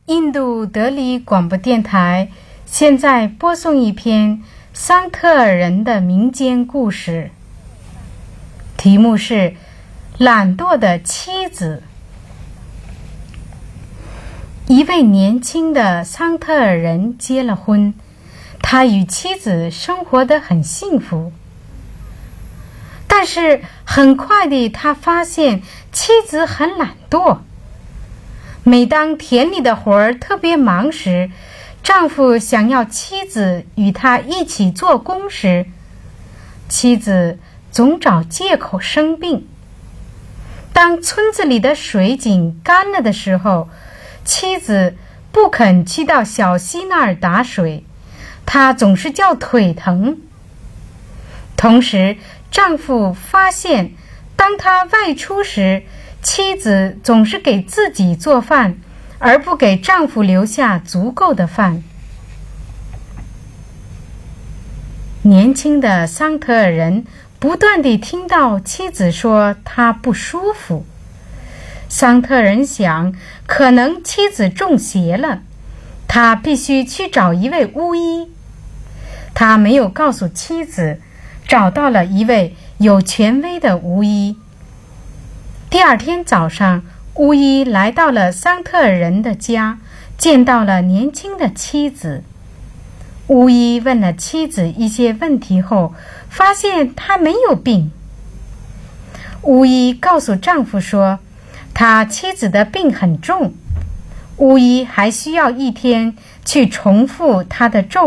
印度德里广播电台现在播送一篇桑特尔人的民间故事，题目是懒惰的妻子。一位年轻的桑特尔人结了婚，他与妻子生活得很幸福。但是很快地，他发现妻子很懒惰。每当田里的活儿特别忙时，丈夫想要妻子与他一起做工时，妻子总找借口生病。当村子里的水井干了的时候，妻子不肯去到小溪那儿打水，她总是叫腿疼。同时，丈夫发现当他外出时，妻子总是给自己做饭，而不给丈夫留下足够的饭。年轻的桑特尔人不断地听到妻子说她不舒服。桑特尔人想，可能妻子中邪了，他必须去找一位巫医。他没有告诉妻子，找到了一位有权威的巫医。第二天早上，巫医来到了桑特尔人的家，见到了年轻的妻子。巫医问了妻子一些问题后，发现她没有病。巫医告诉丈夫说，他妻子的病很重，巫医还需要一天去重复他的咒